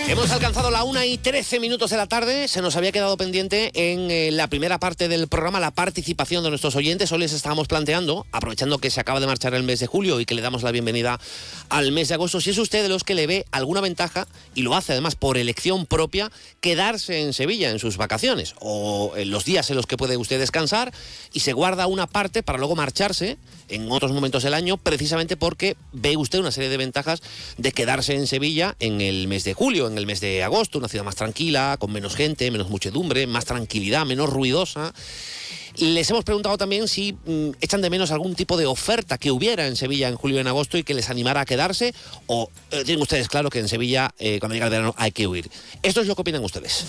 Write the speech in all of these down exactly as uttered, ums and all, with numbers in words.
Hemos alcanzado la una y trece minutos de la tarde. Se nos había quedado pendiente en eh, la primera parte del programa la participación de nuestros oyentes. Hoy les estábamos planteando, aprovechando que se acaba de marchar el mes de julio y que le damos la bienvenida al mes de agosto, si es usted de los que le ve alguna ventaja, y lo hace además por elección propia, quedarse en Sevilla en sus vacaciones o en los días en los que puede usted descansar y se guarda una parte para luego marcharse en otros momentos del año, precisamente porque ve usted una serie de ventajas de quedarse en Sevilla en el mes de julio, en el mes de agosto, una ciudad más tranquila, con menos gente, menos muchedumbre, más tranquilidad, menos ruidosa. Les hemos preguntado también si mmm, echan de menos algún tipo de oferta que hubiera en Sevilla en julio y en agosto y que les animara a quedarse, o eh, tienen ustedes claro que en Sevilla, eh, cuando llega el verano, hay que huir. Esto es lo que opinan ustedes.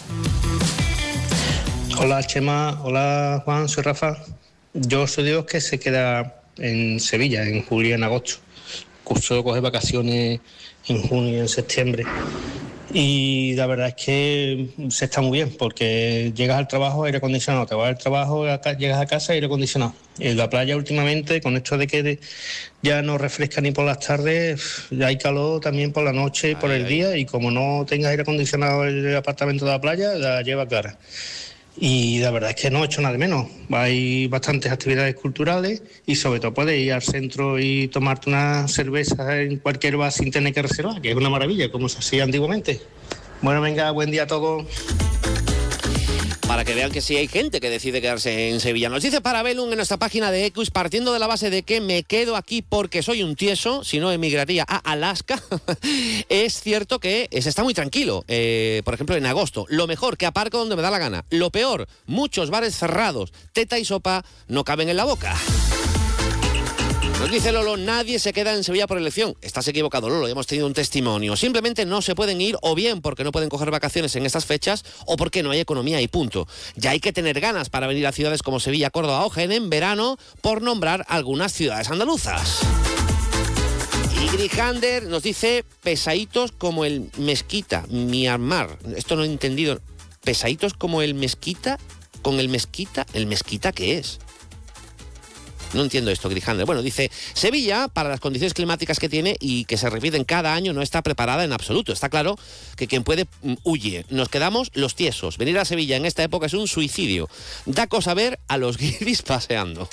Hola Chema, hola Juan, soy Rafa. Yo soy de los que se queda en Sevilla en julio y en agosto. Suelo coger vacaciones en junio y en septiembre. Y la verdad es que se está muy bien, porque llegas al trabajo, aire acondicionado, te vas al trabajo, llegas a casa, aire acondicionado. En la playa últimamente, con esto de que ya no refresca ni por las tardes, ya hay calor también por la noche y por el día, y como no tengas aire acondicionado en el apartamento de la playa, la lleva clara. Y la verdad es que no he hecho nada de menos. Hay bastantes actividades culturales y sobre todo puedes ir al centro y tomarte una cerveza en cualquier bar sin tener que reservar, que es una maravilla, como se hacía antiguamente. Bueno, venga, buen día a todos. Para que vean que sí hay gente que decide quedarse en Sevilla. Nos dice Parabellum en nuestra página de Ecus, partiendo de la base de que me quedo aquí porque soy un tieso, si no emigraría a Alaska. Es cierto que se está muy tranquilo, eh, por ejemplo en agosto. Lo mejor, que aparco donde me da la gana. Lo peor, muchos bares cerrados. Teta y sopa no caben en la boca. Nos dice Lolo, nadie se queda en Sevilla por elección. Estás equivocado, Lolo, hemos tenido un testimonio. Simplemente no se pueden ir, o bien porque no pueden coger vacaciones en estas fechas, o porque no hay economía y punto. Ya hay que tener ganas para venir a ciudades como Sevilla, Córdoba o Jaén en verano, por nombrar algunas ciudades andaluzas. Y Grijander nos dice, pesaditos como el Mezquita, Myanmar. Esto no he entendido. Pesaditos como el Mezquita, con el Mezquita. ¿El Mezquita qué es? No entiendo esto, Grijander. Bueno, dice, Sevilla, para las condiciones climáticas que tiene y que se repiten cada año, no está preparada en absoluto. Está claro que quien puede huye. Nos quedamos los tiesos. Venir a Sevilla en esta época es un suicidio. Da cosa ver a los guiris paseando.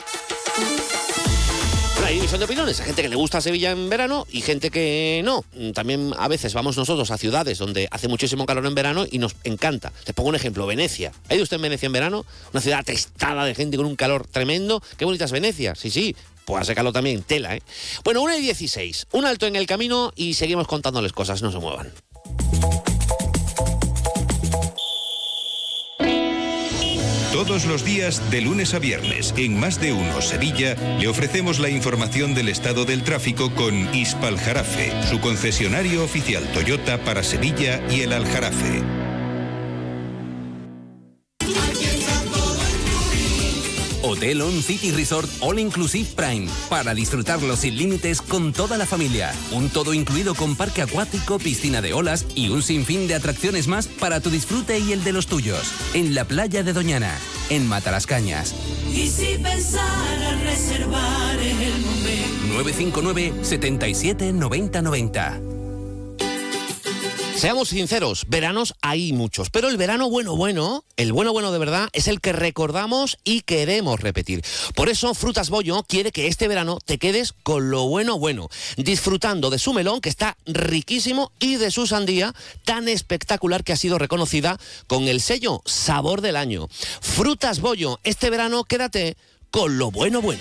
Hay división de opiniones, hay gente que le gusta Sevilla en verano y gente que no. También a veces vamos nosotros a ciudades donde hace muchísimo calor en verano y nos encanta. Te pongo un ejemplo, Venecia. ¿Ha ido usted en Venecia en verano? Una ciudad atestada de gente con un calor tremendo. ¡Qué bonita es Venecia! Sí, sí, pues hace calor también, tela, ¿eh? Bueno, una y dieciséis, un alto en el camino y seguimos contándoles cosas, no se muevan. Todos los días, de lunes a viernes, en Más de Uno Sevilla, le ofrecemos la información del estado del tráfico con Hispaljarafe, su concesionario oficial Toyota para Sevilla y el Aljarafe. Hotel On City Resort All Inclusive Prime, para disfrutarlo sin límites con toda la familia. Un todo incluido con parque acuático, piscina de olas y un sinfín de atracciones más para tu disfrute y el de los tuyos. En la playa de Doñana, en Matalascañas. Y si pensara reservar en el momento. nueve cinco nueve, siete siete, nueve cero nueve cero. Seamos sinceros, veranos hay muchos, pero el verano bueno bueno, el bueno bueno de verdad, es el que recordamos y queremos repetir. Por eso Frutas Bollo quiere que este verano te quedes con lo bueno bueno, disfrutando de su melón, que está riquísimo, y de su sandía, tan espectacular que ha sido reconocida con el sello Sabor del Año. Frutas Bollo, este verano quédate con lo bueno bueno.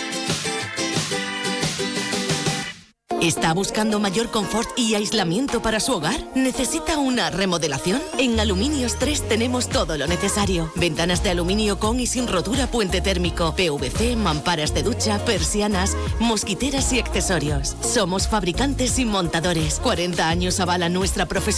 ¿Está buscando mayor confort y aislamiento para su hogar? ¿Necesita una remodelación? En Aluminios tres tenemos todo lo necesario. Ventanas de aluminio con y sin rotura, puente térmico, P V C, mamparas de ducha, persianas, mosquiteras y accesorios. Somos fabricantes y montadores. cuarenta años avala nuestra profesión.